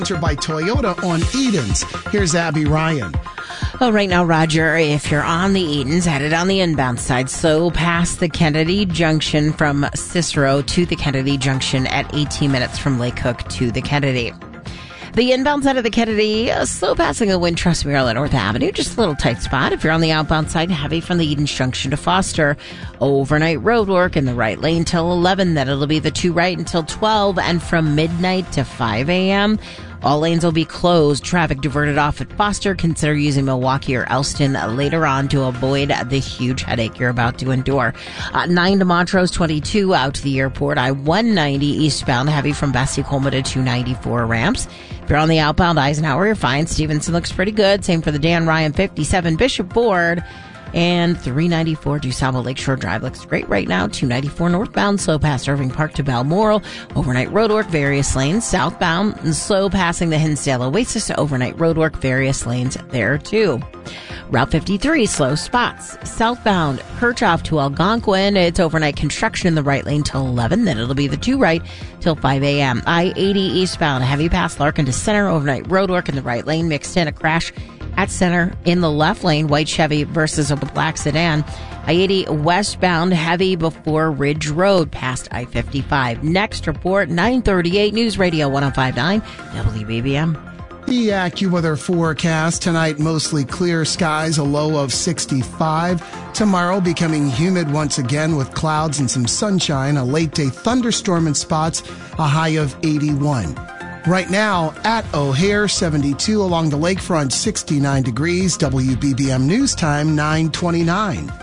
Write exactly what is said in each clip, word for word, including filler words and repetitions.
By Toyota on Edens. Here's Abby Ryan. Well, right now, Roger, if you're on the Edens, headed on the inbound side, so past the Kennedy Junction from Cicero to the Kennedy Junction at eighteen minutes from Lake Cook to the Kennedy. The inbound side of the Kennedy, uh, slow passing the Wintrust Mural at North Avenue, just a little tight spot. If you're on the outbound side, heavy from the Edens Junction to Foster. Overnight road work in the right lane till eleven. Then it'll be the two right until twelve. And from midnight to five a.m., all lanes will be closed. Traffic diverted off at Foster. Consider using Milwaukee or Elston later on to avoid the huge headache you're about to endure. Uh, nine to Montrose, twenty-two out to the airport. I one ninety eastbound, heavy from Bessie Coleman to two ninety-four ramps. If you're on the outbound Eisenhower, you're fine. Stevenson looks pretty good. Same for the Dan Ryan fifty-seven Bishop Ford. And three ninety-four DuSable Lakeshore Drive looks great right now. two ninety-four northbound, slow past Irving Park to Balmoral. Overnight roadwork, various lanes. Southbound, and slow passing the Hinsdale Oasis to overnight roadwork, various lanes there too. Route fifty-three, slow spots. Southbound, Kirchhoff to Algonquin. It's overnight construction in the right lane till eleven. Then it'll be the two right till five a.m. I eighty eastbound, heavy past Larkin to Center. Overnight roadwork in the right lane. Mixed in a crash at Center in the left lane. White Chevy versus a black sedan. I eighty westbound, heavy before Ridge Road past I fifty-five. Next report, nine thirty-eight News Radio ten fifty-nine W B B M. The AccuWeather forecast tonight, mostly clear skies, a low of sixty-five. Tomorrow becoming humid once again with clouds and some sunshine, a late day thunderstorm in spots, a high of eighty-one. Right now at O'Hare, seventy-two, along the lakefront, sixty-nine degrees. W B B M News Time, nine twenty-nine.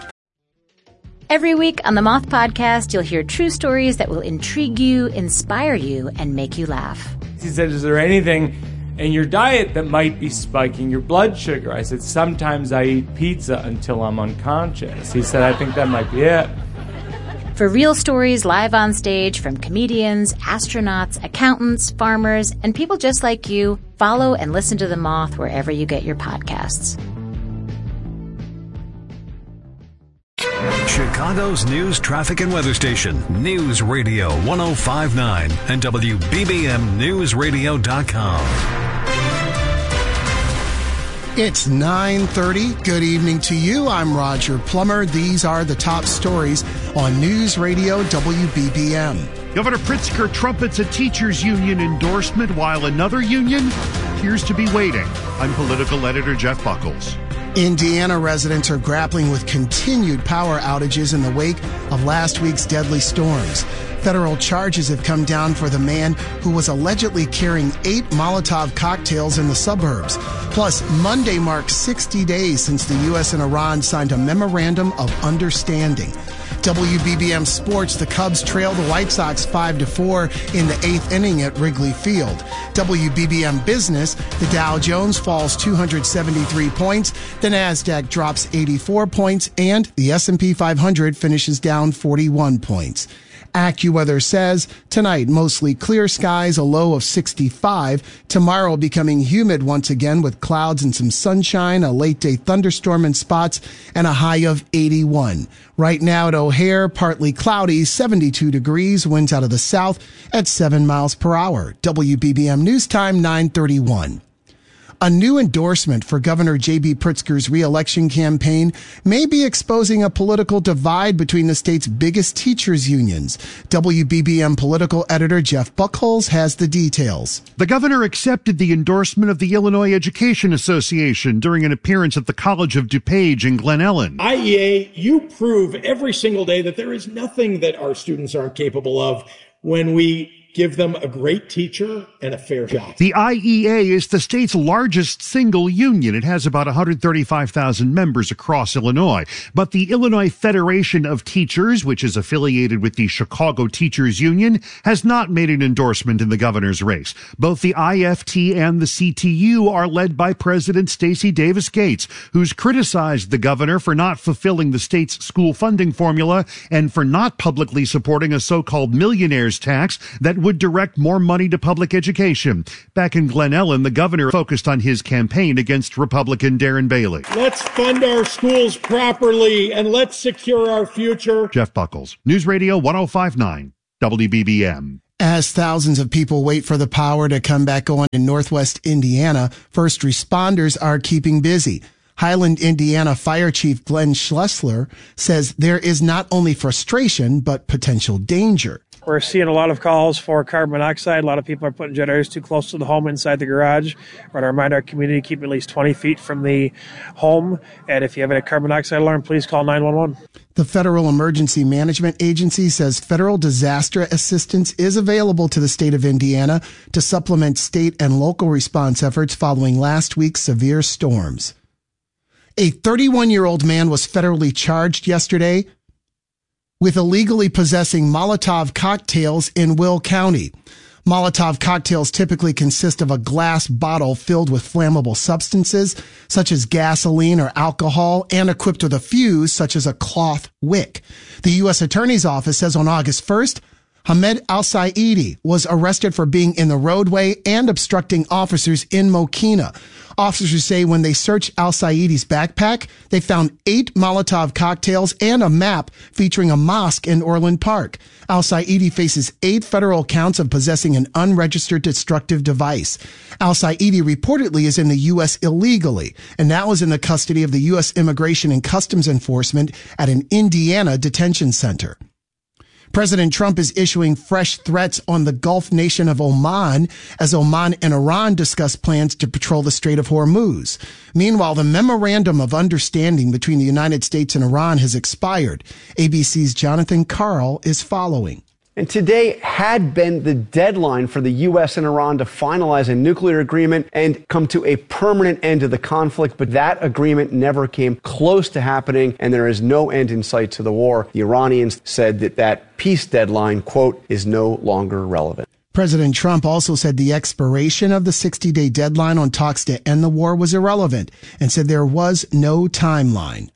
Every week on the Moth Podcast, you'll hear true stories that will intrigue you, inspire you, and make you laugh. He said, is there anything in your diet that might be spiking your blood sugar? I said, sometimes I eat pizza until I'm unconscious. He said, I think that might be it. For real stories live on stage from comedians, astronauts, accountants, farmers, and people just like you, follow and listen to The Moth wherever you get your podcasts. Chicago's news, traffic, and weather station, News Radio ten fifty-nine and W B B M News Radio dot com. It's nine thirty. Good evening to you. I'm Roger Plummer. These are the top stories on News Radio W B B M. Governor Pritzker trumpets a teachers' union endorsement while another union appears to be waiting. I'm political editor Jeff Buckles. Indiana residents are grappling with continued power outages in the wake of last week's deadly storms. Federal charges have come down for the man who was allegedly carrying eight Molotov cocktails in the suburbs. Plus, Monday marks sixty days since the U S and Iran signed a memorandum of understanding. W B B M Sports, the Cubs trail the White Sox five to four in the eighth inning at Wrigley Field. W B B M Business, the Dow Jones falls two hundred seventy-three points, the Nasdaq drops eighty-four points, and the S and P five hundred finishes down forty-one points. AccuWeather says tonight mostly clear skies, a low of sixty-five. Tomorrow becoming humid once again with clouds and some sunshine, a late day thunderstorm in spots, and a high of eighty-one. Right now at O'Hare, partly cloudy, seventy-two degrees, winds out of the south at seven miles per hour. W B B M News Time, nine thirty-one. A new endorsement for Governor J B. Pritzker's re-election campaign may be exposing a political divide between the state's biggest teachers' unions. W B B M political editor Jeff Buckles has the details. The governor accepted the endorsement of the Illinois Education Association during an appearance at the College of DuPage in Glen Ellen. I E A, you prove every single day that there is nothing that our students aren't capable of when we give them a great teacher and a fair job. The I E A is the state's largest single union. It has about one hundred thirty-five thousand members across Illinois. But the Illinois Federation of Teachers, which is affiliated with the Chicago Teachers Union, has not made an endorsement in the governor's race. Both the I F T and the C T U are led by President Stacey Davis Gates, who's criticized the governor for not fulfilling the state's school funding formula and for not publicly supporting a so-called millionaire's tax that would direct more money to public education. Back in Glen Ellen, the governor focused on his campaign against Republican Darren Bailey. Let's fund our schools properly and let's secure our future. Jeff Buckles, News Radio ten fifty-nine, W B B M. As thousands of people wait for the power to come back on in Northwest Indiana, first responders are keeping busy. Highland, Indiana Fire Chief Glenn Schlesler says there is not only frustration, but potential danger. We're seeing a lot of calls for carbon monoxide. A lot of people are putting generators too close to the home inside the garage. We're going to remind our community to keep at least twenty feet from the home. And if you have a carbon monoxide alarm, please call nine one one. The Federal Emergency Management Agency says federal disaster assistance is available to the state of Indiana to supplement state and local response efforts following last week's severe storms. A thirty-one-year-old man was federally charged yesterday with illegally possessing Molotov cocktails in Will County. Molotov cocktails typically consist of a glass bottle filled with flammable substances, such as gasoline or alcohol, and equipped with a fuse, such as a cloth wick. The U S Attorney's Office says on August first, Hamed Al-Saidi was arrested for being in the roadway and obstructing officers in Mokina. Officers say when they searched Al-Saidi's backpack, they found eight Molotov cocktails and a map featuring a mosque in Orland Park. Al-Saidi faces eight federal counts of possessing an unregistered destructive device. Al-Saidi reportedly is in the U S illegally, and now is in the custody of the U S Immigration and Customs Enforcement at an Indiana detention center. President Trump is issuing fresh threats on the Gulf nation of Oman as Oman and Iran discuss plans to patrol the Strait of Hormuz. Meanwhile, the memorandum of understanding between the United States and Iran has expired. A B C's Jonathan Karl is following. And today had been the deadline for the U S and Iran to finalize a nuclear agreement and come to a permanent end to the conflict. But that agreement never came close to happening, and there is no end in sight to the war. The Iranians said that that peace deadline, quote, is no longer relevant. President Trump also said the expiration of the sixty-day deadline on talks to end the war was irrelevant and said there was no timeline.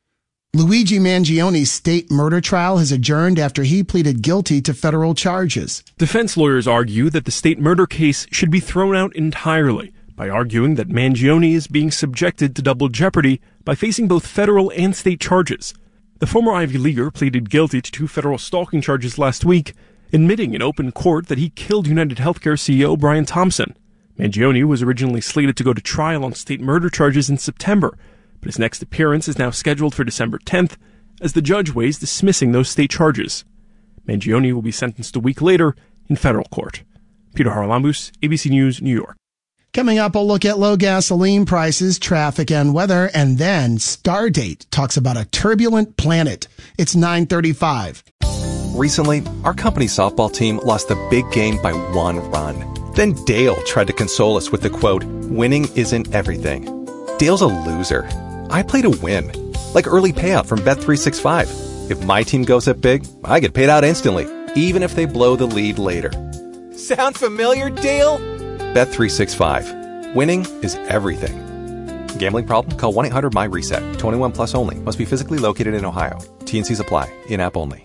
Luigi Mangioni's state murder trial has adjourned after he pleaded guilty to federal charges. Defense lawyers argue that the state murder case should be thrown out entirely by arguing that Mangioni is being subjected to double jeopardy by facing both federal and state charges. The former Ivy Leaguer pleaded guilty to two federal stalking charges last week, admitting in open court that he killed United Healthcare C E O Brian Thompson. Mangioni was originally slated to go to trial on state murder charges in September, but his next appearance is now scheduled for December tenth, as the judge weighs dismissing those state charges. Mangioni will be sentenced a week later in federal court. Peter Haralambous, A B C News, New York. Coming up, we'll look at low gasoline prices, traffic, and weather, and then Stardate talks about a turbulent planet. It's nine thirty-five. Recently, our company's softball team lost a big game by one run. Then Dale tried to console us with the quote, "Winning isn't everything." Dale's a loser. I play to win, like early payout from Bet three sixty-five. If my team goes up big, I get paid out instantly, even if they blow the lead later. Sound familiar, Dale? Bet three sixty-five. Winning is everything. Gambling problem? Call one eight hundred my reset. twenty-one plus only. Must be physically located in Ohio. T and C's apply. In-app only.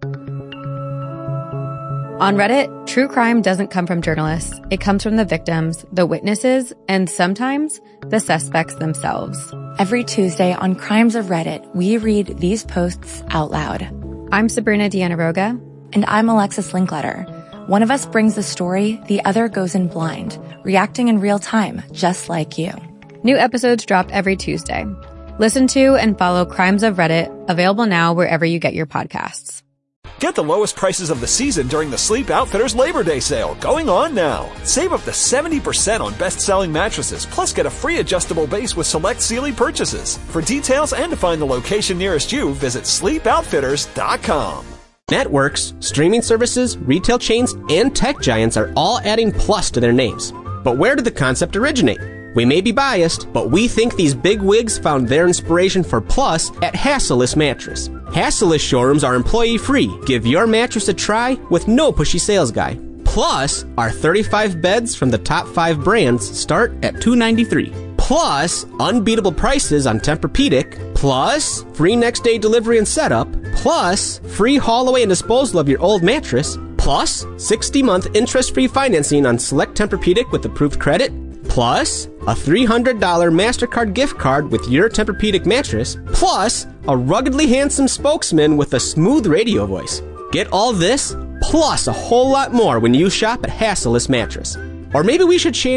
On Reddit, true crime doesn't come from journalists. It comes from the victims, the witnesses, and sometimes the suspects themselves. Every Tuesday on Crimes of Reddit, we read these posts out loud. I'm Sabrina Dianaroga. And I'm Alexis Linkletter. One of us brings the story, the other goes in blind, reacting in real time, just like you. New episodes drop every Tuesday. Listen to and follow Crimes of Reddit, available now wherever you get your podcasts. Get the lowest prices of the season during the Sleep Outfitters Labor Day sale, going on now. Save up to seventy percent on best-selling mattresses, plus get a free adjustable base with select Sealy purchases. For details and to find the location nearest you, visit sleep outfitters dot com. Networks, streaming services, retail chains, and tech giants are all adding plus to their names. But where did the concept originate? We may be biased, but we think these big wigs found their inspiration for plus at Hassellist Mattress. Hassellist showrooms are employee-free. Give your mattress a try with no pushy sales guy. Plus, our thirty-five beds from the top five brands start at two hundred ninety-three dollars. Plus, unbeatable prices on Tempur-Pedic. Plus, free next-day delivery and setup. Plus, free haul away and disposal of your old mattress. Plus, sixty-month interest-free financing on select Tempur-Pedic with approved credit. Plus, a three hundred dollars MasterCard gift card with your Tempur-Pedic mattress. Plus, a ruggedly handsome spokesman with a smooth radio voice. Get all this plus a whole lot more when you shop at Hassellus Mattress. Or maybe we should change